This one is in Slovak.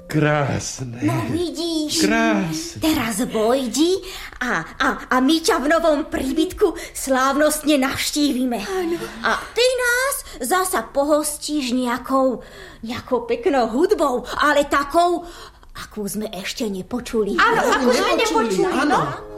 krásne. No vidíš, krásne. Teraz vojdi a my ťa v novom príbytku slávnostne navštívime. Áno. A ty nás zasa pohostíš nejakou peknou hudbou, ale takou, akú sme ešte nepočuli. Áno, ako sme nepočuli. Áno.